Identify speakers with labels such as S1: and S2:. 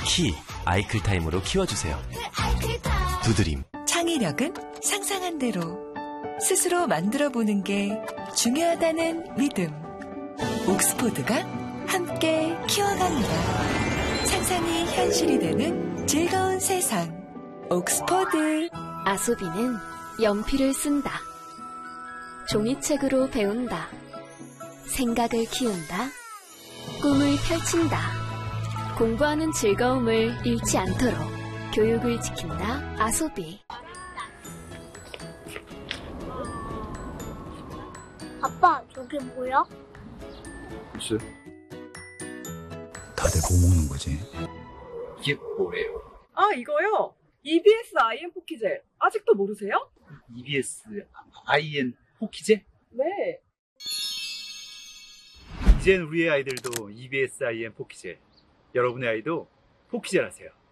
S1: 키 아이클타임으로 키워주세요. 두드림.
S2: 창의력은 상상한 대로 스스로 만들어보는 게 중요하다는 믿음. 옥스포드가 함께 키워갑니다. 상상이 현실이 되는 즐거운 세상. 옥스포드.
S3: 아소비는 연필을 쓴다. 종이책으로 배운다. 생각을 키운다. 꿈을 펼친다. 공부하는 즐거움을 잃지 않도록 교육을 지킨다. 아소비.
S4: 아빠, 저게 뭐야?
S5: 글쎄. 다들 뭐 먹는 거지?
S6: 이게 뭐예요?
S7: 아, 이거요? EBS IM 포키젤. 아직도 모르세요?
S6: EBS IN 포키제?
S7: 네.
S8: 이젠 우리의 아이들도 EBS IN 포키젤. 여러분의 아이도 포키젤 하세요.